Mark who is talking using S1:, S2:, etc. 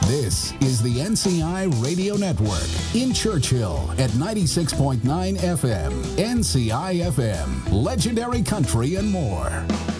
S1: This is the NCI Radio Network in Churchill at 96.9 FM, NCI FM, Legendary Country and more.